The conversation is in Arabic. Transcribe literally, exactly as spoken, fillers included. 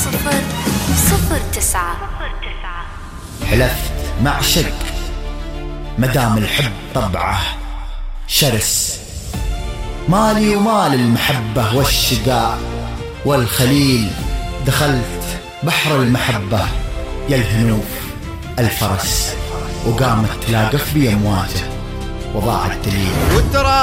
صفر صفر تسعة. حلفت مع شق مدام الحب طبعه شرس، مالي ومال المحبة والشقاء والخليل، دخلت بحر المحبة يا الهنوف الفرس، وقامت تلاقف بي أمواجه وضاع الدليل.